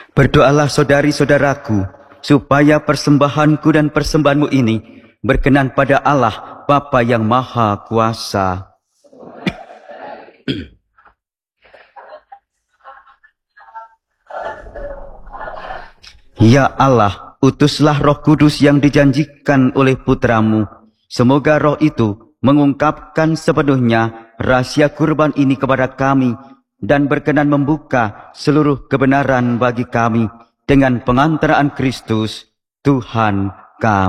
Berdoalah saudari-saudaraku, supaya persembahanku dan persembahanmu ini berkenan pada Allah Bapa yang Maha Kuasa. Ya Allah, utuslah Roh Kudus yang dijanjikan oleh Putramu. Semoga Roh itu mengungkapkan sepenuhnya rahasia kurban ini kepada kami dan berkenan membuka seluruh kebenaran bagi kami dengan pengantaraan Kristus, Tuhan kami.